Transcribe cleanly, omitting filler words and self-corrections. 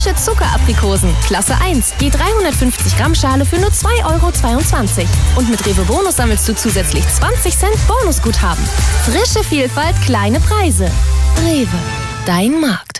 Zuckeraprikosen, Klasse 1, je 350 Gramm Schale für nur 2,22 € Und mit Rewe Bonus sammelst du zusätzlich 20 Cent Bonusguthaben. Frische Vielfalt, kleine Preise. Rewe, dein Markt.